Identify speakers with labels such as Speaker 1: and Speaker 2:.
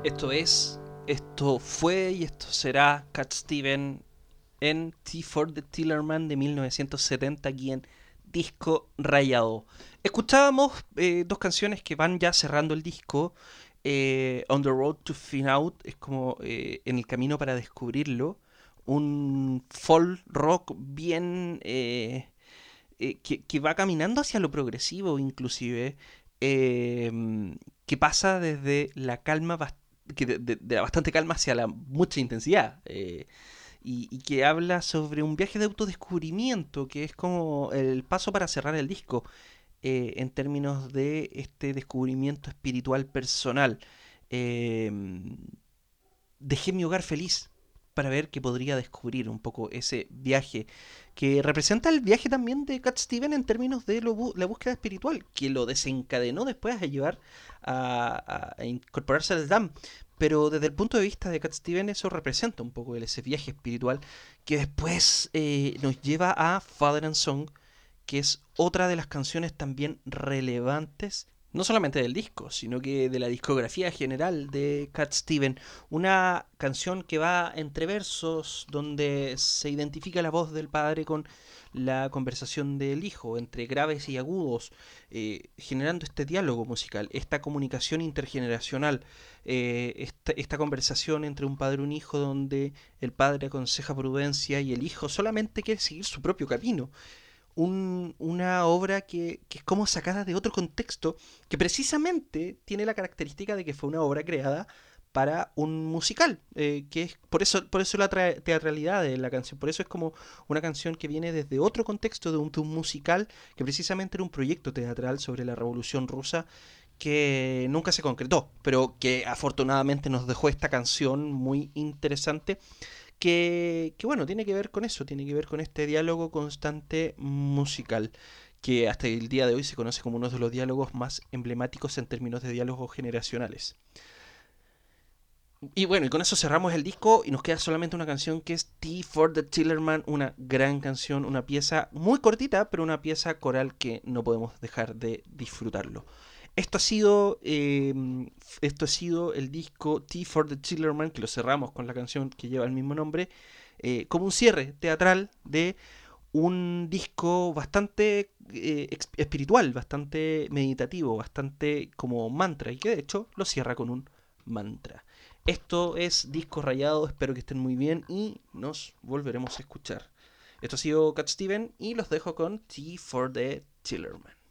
Speaker 1: Esto fue y esto será Cat Steven en T for the Tillerman de 1970 aquí en Disco Rayado. Escuchábamos dos canciones que van ya cerrando el disco. On the Road to Find Out es como en el camino para descubrirlo. Un folk rock bien que va caminando hacia lo progresivo inclusive. Que pasa desde la calma de la bastante calma hacia la mucha intensidad. Y que habla sobre un viaje de autodescubrimiento, que es como el paso para cerrar el disco, en términos de este descubrimiento espiritual personal. Eh, Dejé mi hogar feliz para ver que podría descubrir un poco ese viaje, que representa el viaje también de Cat Steven en términos de la búsqueda espiritual, que lo desencadenó después a llevar a incorporarse al Slam. Pero desde el punto de vista de Cat Steven eso representa un poco ese viaje espiritual que después nos lleva a Father and Son, que es otra de las canciones también relevantes, no solamente del disco, sino que de la discografía general de Cat Steven. Una canción que va entre versos, donde se identifica la voz del padre con la conversación del hijo, entre graves y agudos, generando este diálogo musical, esta comunicación intergeneracional, esta conversación entre un padre y un hijo, donde el padre aconseja prudencia y el hijo solamente quiere seguir su propio camino. Una obra que es como sacada de otro contexto, que precisamente tiene la característica de que fue una obra creada para un musical, que es por eso la teatralidad de la canción, por eso es como una canción que viene desde otro contexto de un musical que precisamente era un proyecto teatral sobre la Revolución Rusa que nunca se concretó, pero que afortunadamente nos dejó esta canción muy interesante que bueno, tiene que ver con eso, tiene que ver con este diálogo constante musical, que hasta el día de hoy se conoce como uno de los diálogos más emblemáticos en términos de diálogos generacionales. Y bueno, y con eso cerramos el disco y nos queda solamente una canción que es T for the Tillerman, una gran canción, una pieza muy cortita, pero una pieza coral que no podemos dejar de disfrutarlo. Esto ha sido, eh, esto ha sido el disco T for the Tillerman, que lo cerramos con la canción que lleva el mismo nombre, como un cierre teatral de un disco bastante espiritual, bastante meditativo, bastante como mantra, y que de hecho lo cierra con un mantra. Esto es Disco Rayado, espero que estén muy bien y nos volveremos a escuchar. Esto ha sido Cat Steven y los dejo con T for the Tillerman.